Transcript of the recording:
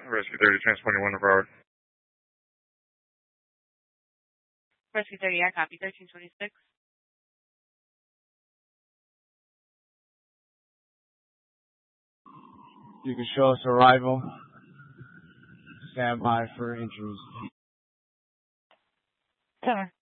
Rescue 30, transporting 1 of our. Rescue 30, I copy. 1326. You can show us arrival. Stand by for injuries. Sir.